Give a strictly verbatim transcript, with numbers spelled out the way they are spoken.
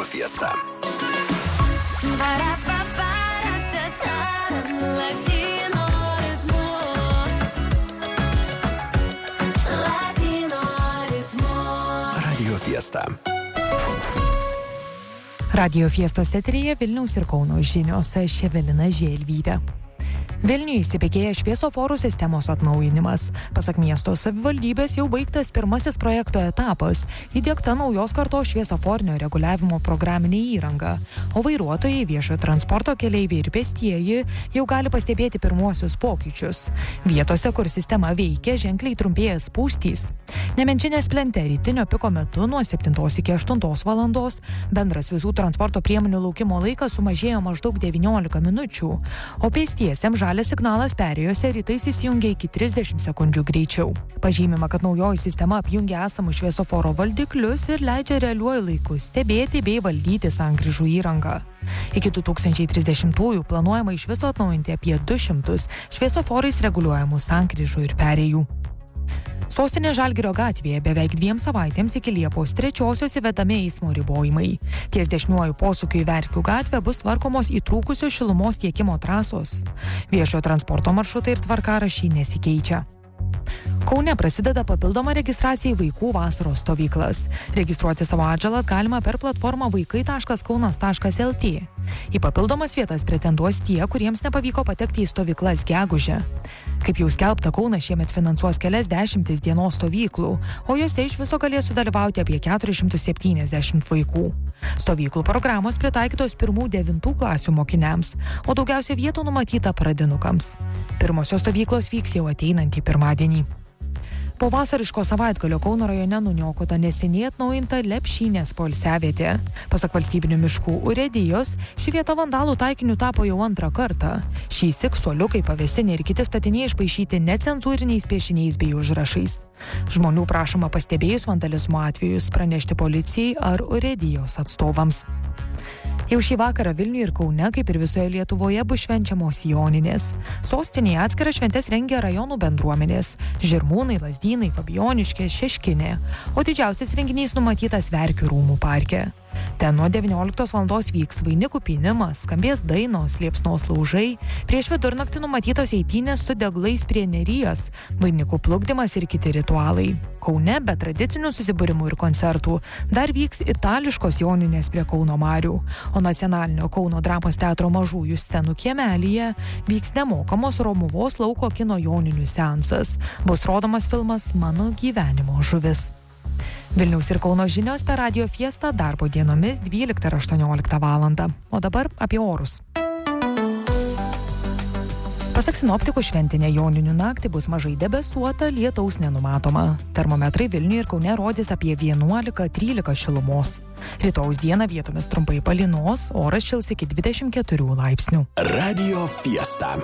Fiesta. Radio Fiesta. Radio Fiestos eteryje Vilniaus ir Kauno žinios, aš Evelina Želvytė. Vilniuje įsibėgėja šviesoforų sistemos atnaujinimas. Pasak miesto savivaldybės jau baigtas pirmasis projekto etapas – įdiegta naujos kartos šviesoforinio reguliavimo programinė įranga, o vairuotojai, viešojo transporto keleiviai ir pėstieji jau gali pastebėti pirmuosius pokyčius. Vietose, kur sistema veikia, ženkliai trumpėja spūstys. Nemenčinės plente rytinio piko metu nuo septintos iki aštuntos valandos bendras visų transporto priemonių laukimo laikas sumažėjo maždaug devyniolika minučių, o pėstiesiems žalias signalas perėjose rytais įsijungia iki trisdešimt sekundžių greičiau. Pažymima, kad naujoji sistema apjungia esamus šviesoforo valdiklius ir leidžia realiuoju laiku stebėti bei valdyti sankryžų įrangą. Iki du tūkstančiai trisdešimtųjų planuojama iš viso atnaujinti apie du šimtus šviesoforais reguliuojamų sankryžų ir perėjų. Sostinės Žalgirio gatvėje beveik dviem savaitėms iki Liepos trečiosios įvedami eismo ribojimai. Ties dešiniuoju posūkiu į Verkių gatvę bus tvarkomos įtrūkusios šilumos tiekimo trasos. Viešojo transporto maršrutai ir tvarkaraščiai nesikeičia. Kaune prasideda papildoma registracija į vaikų vasaros stovyklas. Registruoti savo atžalas galima per platformą vaikai taškas kaunas taškas lt. Į papildomas vietas pretenduos tie, kuriems nepavyko patekti į stovyklas gegužę. Kaip jau skelbta, Kaunas šiemet finansuos kelias dešimtis dienos stovyklų, o jose iš viso galės sudalyvauti apie keturis šimtus septyniasdešimt vaikų. Stovyklų programos pritaikytos pirmų devintų klasių mokiniams, o daugiausia vietų numatyta pradinukams. Pirmosios stovyklos vyks jau ateinantį pirmadienį. Po vasariško savaitgalio Kauno rajone nuniokota neseniai atnaujinta Lepšynės poilsiavietė. Pasak valstybinių miškų urėdijos, ši vieta vandalų taikiniu tapo jau antrą kartą. Šįsyk suoliukai, pavėsinė ir kiti statiniai išpaišyti necenzūriniais piešiniais bei užrašais. Žmonių prašoma pastebėjus vandalizmo atvejus pranešti policijai ar urėdijos atstovams. Jau šį vakarą Vilniuje ir Kaune, kaip ir visoje Lietuvoje, bus švenčiamos Joninės. Sostinėje atskiras šventes rengia rajonų bendruomenės – Žirmūnai, Lazdynai, Fabijoniškė, Šeškinė, o didžiausias renginys numatytas Verkių rūmų parke. Ten nuo devynioliktos valandos vyks vainikų pynimas, skambės dainos, liepsnos laužai, prieš vidurnaktį numatytos eitynės su deglais prie Neries, vainikų plukdymas ir kiti ritualai. Kaune be tradicinių susibūrimų ir koncertų dar vyks itališkos Joninės prie Kauno marių, o nacionalinio Kauno dramos teatro mažųjų scenų kiemelyje vyks nemokamos Romuvos lauko kino Joninių seansas. Bus rodomas filmas Mano gyvenimo žuvis. Vilniaus ir Kauno žinios per Radio Fiesta darbo dienomis dvyliktą ir aštuonioliktą valandą. O dabar apie orus. Pasak sinoptikų, šventinė Joninių naktį bus mažai debesuota, lietaus nenumatoma. Termometrai Vilniuje ir Kaune rodys apie vienuolika trylika šilumos. Rytojaus dieną vietomis trumpai palynos, oras šils iki dvidešimt keturių laipsnių. Radio Fiesta.